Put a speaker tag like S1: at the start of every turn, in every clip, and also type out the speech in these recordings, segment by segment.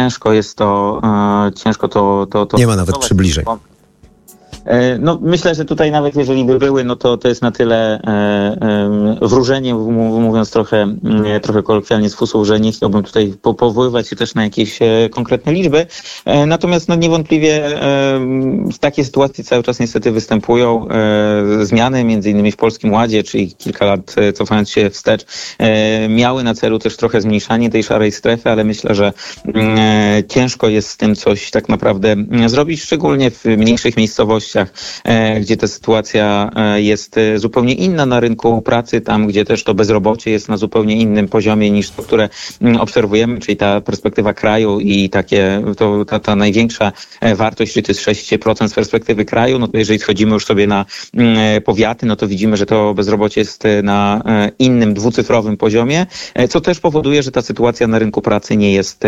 S1: ciężko jest to
S2: Nie ma nawet przybliżeń.
S1: No, myślę, że tutaj nawet jeżeli by były, no to jest na tyle wróżenie, mówiąc trochę kolokwialnie z fusów, że nie chciałbym tutaj powoływać się też na jakieś konkretne liczby. Natomiast no niewątpliwie w takiej sytuacji cały czas niestety występują zmiany, między innymi w Polskim Ładzie, czyli kilka lat cofając się wstecz, miały na celu też trochę zmniejszanie tej szarej strefy, ale myślę, że ciężko jest z tym coś tak naprawdę zrobić, szczególnie w mniejszych miejscowościach, gdzie ta sytuacja jest zupełnie inna na rynku pracy, tam gdzie też to bezrobocie jest na zupełnie innym poziomie niż to, które obserwujemy, czyli ta perspektywa kraju i ta największa wartość, czyli to jest 6% z perspektywy kraju, no to jeżeli schodzimy już sobie na powiaty, no to widzimy, że to bezrobocie jest na innym dwucyfrowym poziomie, co też powoduje, że ta sytuacja na rynku pracy nie jest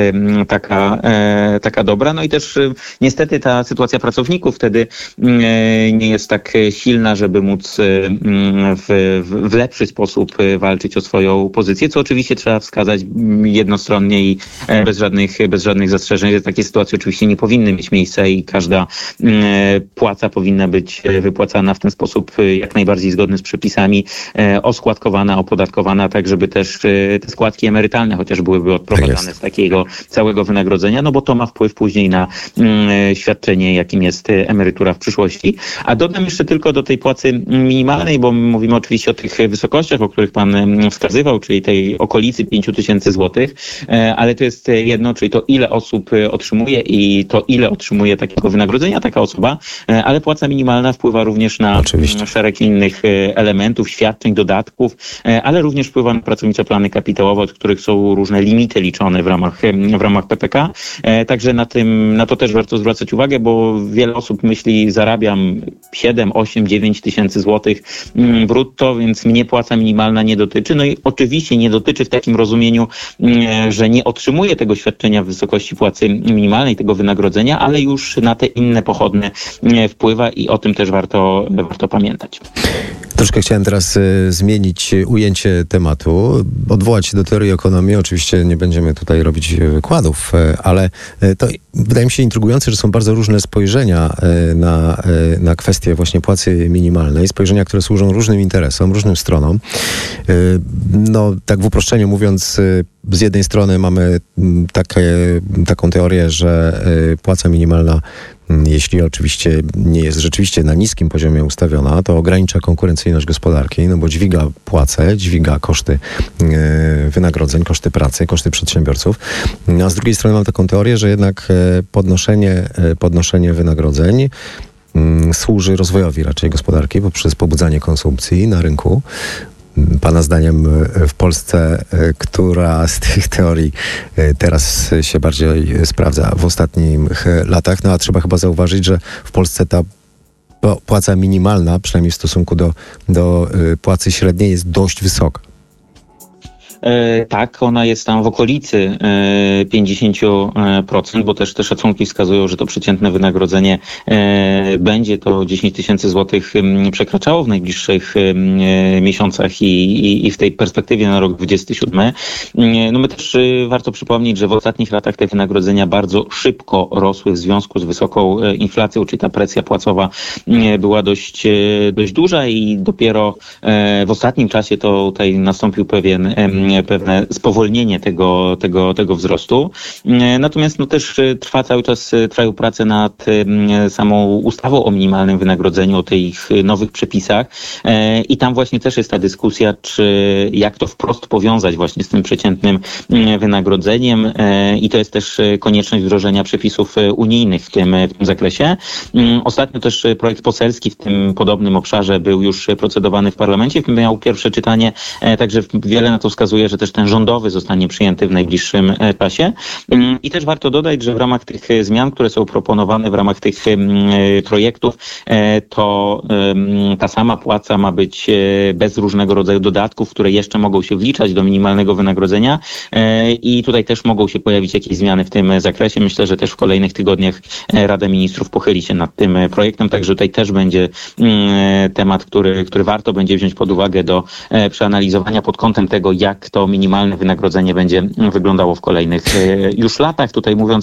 S1: taka dobra. No i też niestety ta sytuacja pracowników wtedy nie jest tak silna, żeby móc w lepszy sposób walczyć o swoją pozycję, co oczywiście trzeba wskazać jednostronnie i bez żadnych zastrzeżeń, że takie sytuacje oczywiście nie powinny mieć miejsca i każda płaca powinna być wypłacana w ten sposób jak najbardziej zgodny z przepisami, oskładkowana, opodatkowana, tak żeby też te składki emerytalne chociaż byłyby odprowadzane z takiego całego wynagrodzenia, no bo to ma wpływ później na świadczenie, jakim jest emerytura w przyszłości. A dodam jeszcze tylko do tej płacy minimalnej, bo mówimy oczywiście o tych wysokościach, o których pan wskazywał, czyli tej okolicy 5 000 złotych, ale to jest jedno, czyli to ile osób otrzymuje i to ile otrzymuje takiego wynagrodzenia taka osoba, ale płaca minimalna wpływa również na szereg innych elementów, świadczeń, dodatków, ale również wpływa na pracownicze plany kapitałowe, od których są różne limity liczone w ramach PPK. Także na to też warto zwracać uwagę, bo wiele osób myśli, zarabiam 7, 8, 9 tysięcy złotych brutto, więc mnie płaca minimalna nie dotyczy. No i oczywiście nie dotyczy w takim rozumieniu, że nie otrzymuję tego świadczenia w wysokości płacy minimalnej, tego wynagrodzenia, ale już na te inne pochodne wpływa i o tym też warto pamiętać.
S2: Troszkę chciałem teraz zmienić ujęcie tematu, odwołać się do teorii ekonomii. Oczywiście nie będziemy tutaj robić wykładów, ale to wydaje mi się intrygujące, że są bardzo różne spojrzenia na kwestię właśnie płacy minimalnej. Spojrzenia, które służą różnym interesom, różnym stronom. No, tak w uproszczeniu mówiąc, z jednej strony mamy taką teorię, że płaca minimalna, jeśli oczywiście nie jest rzeczywiście na niskim poziomie ustawiona, to ogranicza konkurencyjność gospodarki, no bo dźwiga płace, dźwiga koszty wynagrodzeń, koszty pracy, koszty przedsiębiorców. A z drugiej strony mam taką teorię, że jednak podnoszenie wynagrodzeń służy rozwojowi raczej gospodarki poprzez pobudzanie konsumpcji na rynku. Pana zdaniem w Polsce, która z tych teorii teraz się bardziej sprawdza w ostatnich latach? No a trzeba chyba zauważyć, że w Polsce ta płaca minimalna, przynajmniej w stosunku do płacy średniej, jest dość wysoka.
S1: Tak, ona jest tam w okolicy 50%, bo też te szacunki wskazują, że to przeciętne wynagrodzenie będzie to 10 000 złotych przekraczało w najbliższych miesiącach i w tej perspektywie na rok 2027. No my też warto przypomnieć, że w ostatnich latach te wynagrodzenia bardzo szybko rosły w związku z wysoką inflacją, czyli ta presja płacowa była dość duża i dopiero w ostatnim czasie to tutaj nastąpił pewne spowolnienie tego wzrostu. Natomiast no też trwają prace nad samą ustawą o minimalnym wynagrodzeniu, o tych nowych przepisach i tam właśnie też jest ta dyskusja, jak to wprost powiązać właśnie z tym przeciętnym wynagrodzeniem i to jest też konieczność wdrożenia przepisów unijnych w tym zakresie. Ostatnio też projekt poselski w tym podobnym obszarze był już procedowany w parlamencie, miał pierwsze czytanie, także wiele na to wskazuje, że też ten rządowy zostanie przyjęty w najbliższym czasie. I też warto dodać, że w ramach tych zmian, które są proponowane w ramach tych projektów, to ta sama płaca ma być bez różnego rodzaju dodatków, które jeszcze mogą się wliczać do minimalnego wynagrodzenia i tutaj też mogą się pojawić jakieś zmiany w tym zakresie. Myślę, że też w kolejnych tygodniach Rada Ministrów pochyli się nad tym projektem, także tutaj też będzie temat, który warto będzie wziąć pod uwagę do przeanalizowania pod kątem tego, jak to minimalne wynagrodzenie będzie wyglądało w kolejnych już latach. Tutaj mówiąc